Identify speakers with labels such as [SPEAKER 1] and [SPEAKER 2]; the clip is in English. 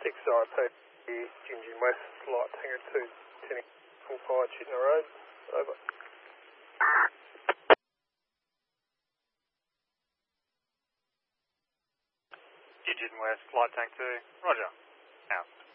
[SPEAKER 1] 6 IP, Gingin West, Flight Tango 2, 10 full fire, Chitner Road, over.
[SPEAKER 2] Gingin West, Flight Tank 2, roger, out.